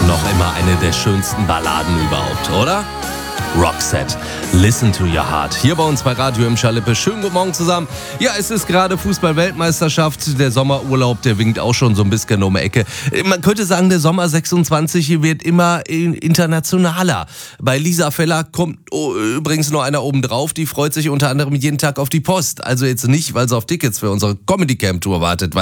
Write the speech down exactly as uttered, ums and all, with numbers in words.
Noch immer eine der schönsten Balladen überhaupt, oder? Roxette, Listen to Your Heart. Hier bei uns bei Radio im Schalippe. Schönen guten Morgen zusammen. Ja, es ist gerade Fußball-Weltmeisterschaft. Der Sommerurlaub, der winkt auch schon so ein bisschen um die Ecke. Man könnte sagen, der Sommer sechsundzwanzig wird immer internationaler. Bei Lisa Feller kommt oh, übrigens noch einer oben drauf. Die freut sich unter anderem jeden Tag auf die Post. Also jetzt nicht, weil sie auf Tickets für unsere Comedy-Camp-Tour wartet,